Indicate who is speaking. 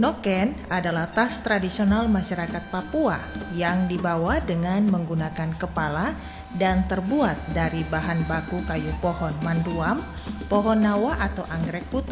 Speaker 1: Noken adalah tas tradisional masyarakat Papua yang dibawa dengan menggunakan kepala dan terbuat dari bahan baku kayu pohon manduam, pohon nawa atau anggrek putih.